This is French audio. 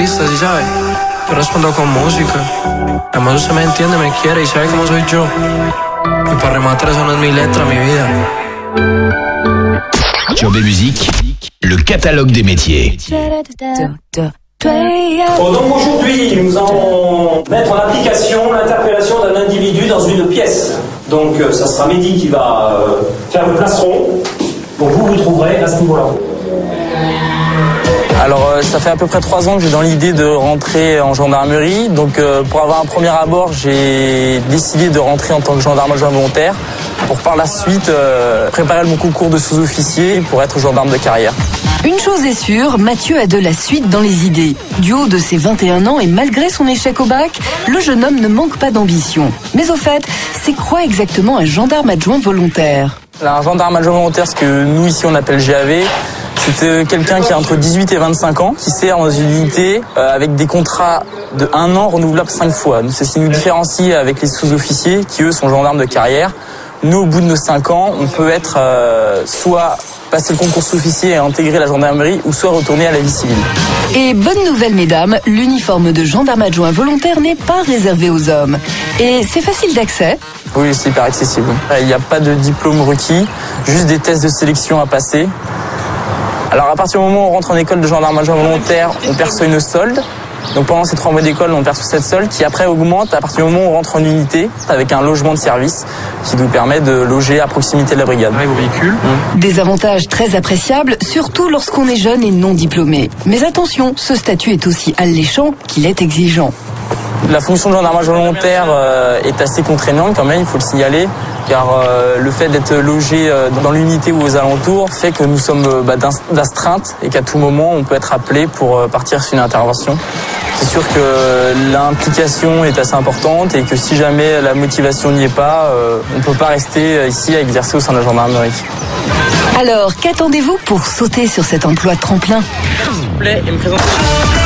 artista, si sabe. Yo respondo con música. Además usted me entiende, me quiere y sabe cómo soy yo. Y para rematar, eso no es mi letra, mi vida. Sur B-Musique, le catalogue des métiers. Bon, donc aujourd'hui, nous allons mettre en application l'interpellation d'un individu dans une pièce. Donc ça sera Mehdi qui va faire le plastron. Donc vous trouverez à ce niveau-là. Alors ça fait à peu près 3 ans que j'ai dans l'idée de rentrer en gendarmerie. Donc pour avoir un premier abord, j'ai décidé de rentrer en tant que gendarme adjoint volontaire pour par la suite préparer mon concours de sous-officier pour être gendarme de carrière. Une chose est sûre, Mathieu a de la suite dans les idées. Du haut de ses 21 ans et malgré son échec au bac, le jeune homme ne manque pas d'ambition. Mais au fait, c'est quoi exactement un gendarme adjoint volontaire ? Alors, un gendarme adjoint volontaire, ce que nous ici on appelle GAV, c'est quelqu'un qui a entre 18 et 25 ans, qui sert dans une unité avec des contrats de 1 an renouvelables 5 fois. C'est ce qui nous différencie avec les sous-officiers qui eux sont gendarmes de carrière. Nous, au bout de nos 5 ans, on peut être soit passer le concours sous-officier et intégrer la gendarmerie, ou soit retourner à la vie civile. Et bonne nouvelle mesdames, l'uniforme de gendarme adjoint volontaire n'est pas réservé aux hommes. Et c'est facile d'accès. Oui, c'est hyper accessible. Il n'y a pas de diplôme requis, juste des tests de sélection à passer. Alors à partir du moment où on rentre en école de gendarme adjoint volontaire, on perçoit une solde. Donc pendant ces 3 mois d'école, on perçoit cette solde qui après augmente à partir du moment où on rentre en unité avec un logement de service qui nous permet de loger à proximité de la brigade. Avec vos véhicules. Des avantages très appréciables, surtout lorsqu'on est jeune et non diplômé. Mais attention, ce statut est aussi alléchant qu'il est exigeant. La fonction de gendarme adjoint volontaire est assez contraignante quand même, il faut le signaler. Car le fait d'être logé dans l'unité ou aux alentours fait que nous sommes d'astreinte et qu'à tout moment on peut être appelé pour partir sur une intervention. C'est sûr que l'implication est assez importante et que si jamais la motivation n'y est pas, on ne peut pas rester ici à exercer au sein de la gendarmerie. Alors, qu'attendez-vous pour sauter sur cet emploi tremplin ? S'il vous plaît, et me présenter.